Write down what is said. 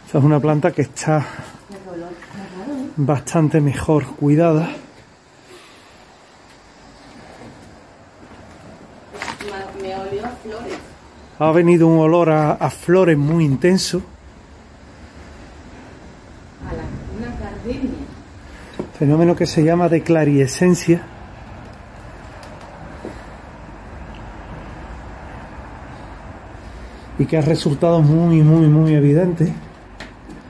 Esta es una planta que está bastante mejor cuidada. Me olió a flores. Ha venido un olor a flores muy intenso. Una gardenia. Fenómeno que se llama de clariescencia. Y que ha resultado muy evidente.